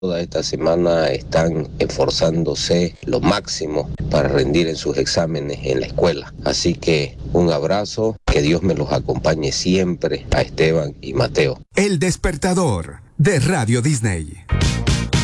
Toda esta semana están esforzándose lo máximo para rendir en sus exámenes en la escuela. Así que un abrazo, que Dios me los acompañe siempre a Esteban y Mateo. El despertador de Radio Disney.